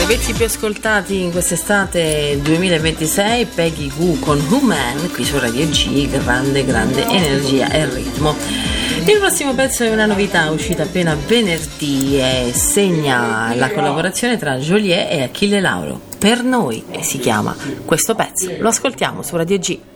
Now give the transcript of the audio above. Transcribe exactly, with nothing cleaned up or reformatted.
i pezzi più ascoltati in quest'estate duemilaventisei, Peggy Gou con Human, qui su Radio G, grande grande energia e ritmo. Il prossimo pezzo è una novità uscita appena venerdì e segna la collaborazione tra Joliet e Achille Lauro, Per noi, e si chiama questo pezzo. Lo ascoltiamo su Radio G.